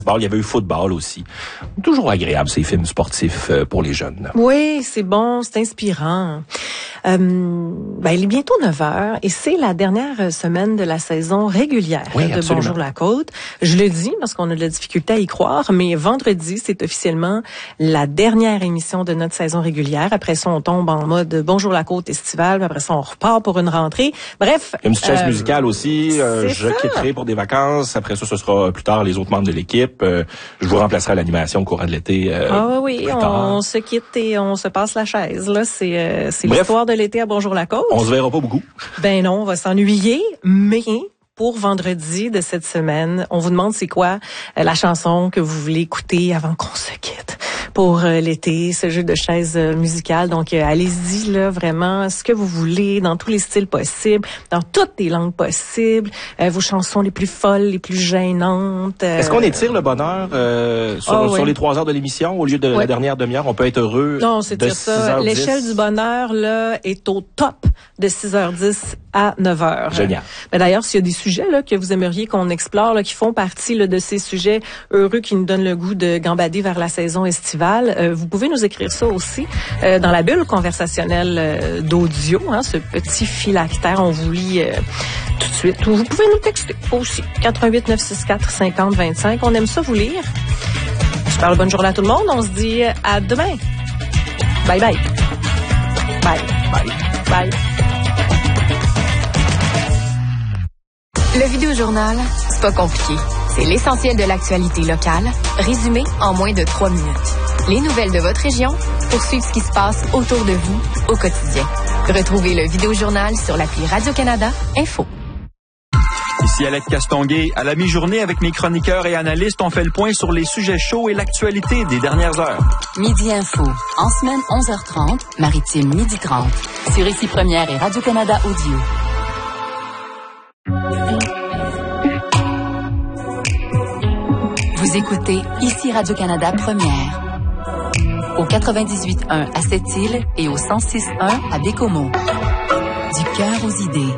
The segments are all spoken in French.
Il y avait eu football aussi. Toujours agréable, ces films sportifs pour les jeunes. Oui, c'est bon, c'est inspirant. Il est bientôt 9h et c'est la dernière semaine de la saison régulière de Bonjour la Côte. Je le dis parce qu'on a de la difficulté à y croire, mais vendredi, c'est officiellement la dernière émission de notre saison régulière. Après ça, on tombe en mode Bonjour la Côte estival, puis après ça, on repart pour une rentrée. Bref. Il y a une petite chaise musicale aussi. Je quitterai pour des vacances. Après ça, ce sera plus tard les autres membres de l'équipe. Je vous remplacerai à l'animation au courant de l'été. Oui, on se quitte et on se passe la chaise. Là, c'est l'histoire de l'été à Bonjour la Côte. On se verra pas beaucoup. Ben non, on va s'ennuyer, mais pour vendredi de cette semaine, on vous demande c'est quoi la chanson que vous voulez écouter avant qu'on se quitte pour l'été, ce jeu de chaises musicales. Donc, allez-y, là, vraiment, ce que vous voulez, dans tous les styles possibles, dans toutes les langues possibles, vos chansons les plus folles, les plus gênantes. Est-ce qu'on étire le bonheur sur les 3 heures de l'émission au lieu de la dernière demi-heure? On peut être heureux. Non, c'est ça. L'échelle du bonheur, là, est au top de 6h10 à 9h. Génial. Mais d'ailleurs, s'il y a des sujets là que vous aimeriez qu'on explore, là, qui font partie là, de ces sujets heureux qui nous donnent le goût de gambader vers la saison estivale, vous pouvez nous écrire ça aussi dans la bulle conversationnelle d'audio, ce petit phylactère. On vous lit tout de suite. Ou vous pouvez nous texter aussi. 88 964 50 25. On aime ça vous lire. Super bonne journée à tout le monde. On se dit à demain. Bye bye. Bye. Bye. Bye. Le Vidéojournal, c'est pas compliqué. C'est l'essentiel de l'actualité locale, résumé en moins de 3 minutes. Les nouvelles de votre région pour suivre ce qui se passe autour de vous au quotidien. Retrouvez le Vidéojournal sur l'appli Radio-Canada Info. Ici Alex Castonguay. À la mi-journée, avec mes chroniqueurs et analystes, on fait le point sur les sujets chauds et l'actualité des dernières heures. Midi Info. En semaine, 11h30, Maritime, 12h30. Sur Ici Première et Radio-Canada Audio. Vous écoutez Ici Radio-Canada Première. Au 98.1 à Sept-Îles et au 106.1 à Bécomo. Du cœur aux idées.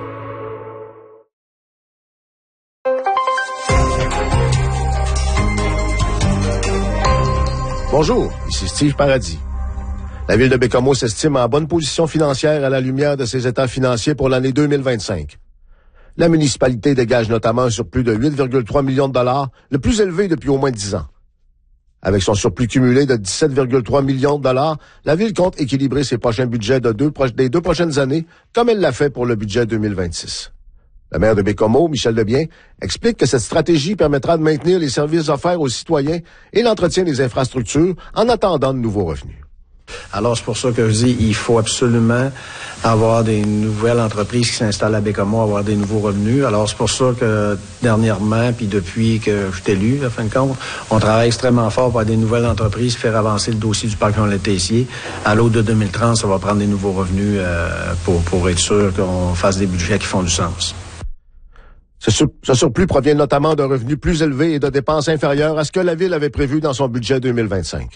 Bonjour, ici Steve Paradis. La ville de Bécomo s'estime en bonne position financière à la lumière de ses états financiers pour l'année 2025. La municipalité dégage notamment un surplus de 8,3 millions de dollars, le plus élevé depuis au moins 10 ans. Avec son surplus cumulé de 17,3 millions de dollars, la ville compte équilibrer ses prochains budgets des 2 prochaines années, comme elle l'a fait pour le budget 2026. Le maire de Bécomo, Michel Lebien, explique que cette stratégie permettra de maintenir les services offerts aux citoyens et l'entretien des infrastructures en attendant de nouveaux revenus. Alors, c'est pour ça que je dis il faut absolument avoir des nouvelles entreprises qui s'installent à Bécomo, avoir des nouveaux revenus. Alors, c'est pour ça que dernièrement, puis depuis que je suis élu, à fin de compte, on travaille extrêmement fort pour avoir des nouvelles entreprises, faire avancer le dossier du parc Jean-Tessier. À l'autre de 2030, ça va prendre des nouveaux revenus pour être sûr qu'on fasse des budgets qui font du sens. Ce surplus provient notamment d'un revenu plus élevé et de dépenses inférieures à ce que la Ville avait prévu dans son budget 2025.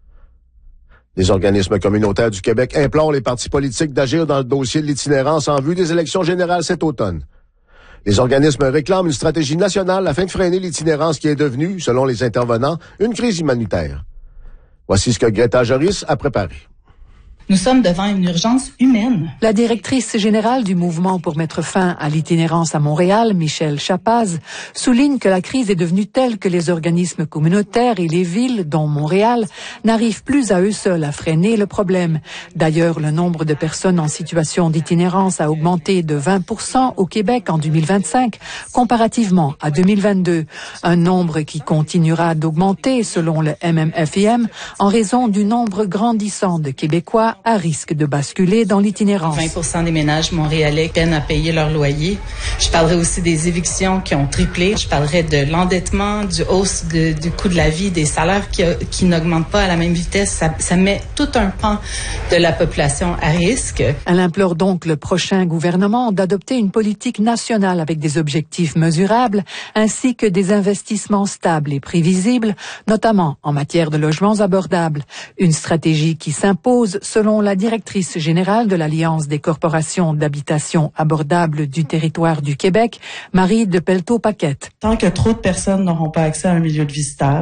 Les organismes communautaires du Québec implorent les partis politiques d'agir dans le dossier de l'itinérance en vue des élections générales cet automne. Les organismes réclament une stratégie nationale afin de freiner l'itinérance qui est devenue, selon les intervenants, une crise humanitaire. Voici ce que Greta Joris a préparé. Nous sommes devant une urgence humaine. La directrice générale du mouvement pour mettre fin à l'itinérance à Montréal, Michèle Chapaz, souligne que la crise est devenue telle que les organismes communautaires et les villes, dont Montréal, n'arrivent plus à eux seuls à freiner le problème. D'ailleurs, le nombre de personnes en situation d'itinérance a augmenté de 20% au Québec en 2025, comparativement à 2022. Un nombre qui continuera d'augmenter, selon le MMFIM, en raison du nombre grandissant de Québécois à risque de basculer dans l'itinérance. 20% des ménages montréalais peinent à payer leur loyer. Je parlerai aussi des évictions qui ont triplé. Je parlerai de l'endettement, du hausse du coût de la vie, des salaires qui n'augmentent pas à la même vitesse. Ça met tout un pan de la population à risque. Elle implore donc le prochain gouvernement d'adopter une politique nationale avec des objectifs mesurables ainsi que des investissements stables et prévisibles, notamment en matière de logements abordables. Une stratégie qui s'impose selon la directrice générale de l'Alliance des corporations d'habitation abordable du territoire du Québec, Marie de Pelletot-Paquette. Tant que trop de personnes n'auront pas accès à un milieu de vie stable,